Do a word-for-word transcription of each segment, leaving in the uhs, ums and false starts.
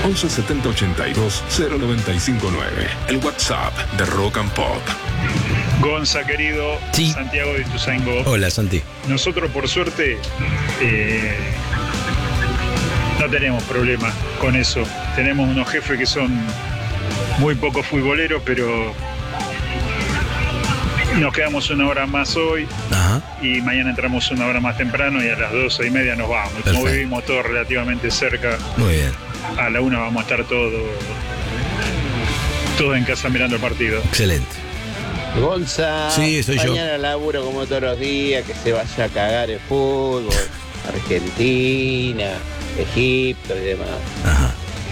once setenta ochenta y dos cero noventa y cinco nueve. El WhatsApp de Rock and Pop. Gonza, querido, sí. Santiago de Ituzaingó. Hola, Santi. Nosotros, por suerte, eh, no tenemos problema con eso. Tenemos unos jefes que son muy poco futboleros, pero nos quedamos una hora más hoy. Ajá. Y mañana entramos una hora más temprano y a las doce y media nos vamos. Perfecto. Como vivimos todos relativamente cerca, Muy bien. a la una vamos a estar todos todo en casa mirando el partido. Excelente. Gonza, sí, soy mañana yo. Mañana laburo como todos los días, que se vaya a cagar el fútbol, Argentina, Egipto y demás. Ajá.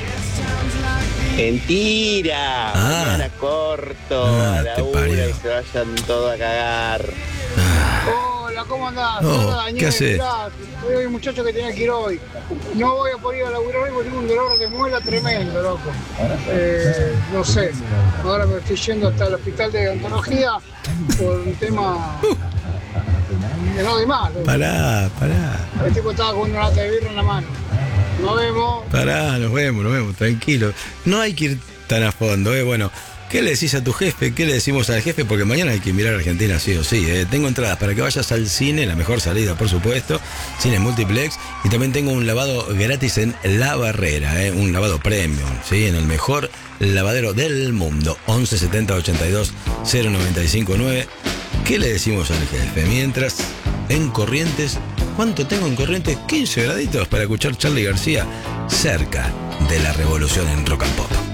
Mentira, ah. mañana corto, ah, a la una y se vayan todos a cagar. Ah. Hola, ¿cómo andás? Oh, Hola, Daniel, ¿qué haces? Soy el muchacho que tenía que ir hoy. No voy a poder ir a laburar hoy porque tengo un dolor de muela tremendo, loco. Eh, no sé, ahora me estoy yendo hasta el hospital de odontología por un tema que no de más. Loco. Pará, pará. El tipo estaba con una lata de birra en la mano. Nos vemos. Pará, nos vemos, nos vemos, tranquilo. No hay que ir tan a fondo, ¿eh? Bueno, ¿qué le decís a tu jefe? ¿Qué le decimos al jefe? Porque mañana hay que mirar a Argentina sí o sí. ¿eh? Tengo entradas para que vayas al cine, la mejor salida, por supuesto. Cine Multiplex. Y también tengo un lavado gratis en La Barrera, ¿eh? Un lavado premium, ¿sí? En el mejor lavadero del mundo. once setenta ochenta y dos cero noventa y cinco nueve. ¿Qué le decimos al jefe? Mientras, en Corrientes, ¿cuánto tengo en Corrientes? quince graditos para escuchar Charly García cerca de la revolución en Rock and Pop.